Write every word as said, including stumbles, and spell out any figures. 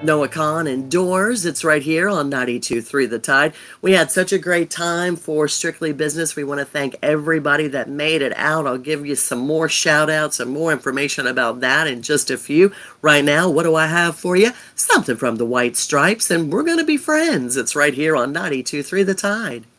Noah Khan indoors. It's right here on ninety-two point three The Tide. We had such a great time for Strictly Business. We want to thank everybody that made it out. I'll give you some more shout outs and more information about that in just a few. Right now, what do I have for you? Something from the White Stripes, and we're going to be friends. It's right here on ninety-two point three The Tide.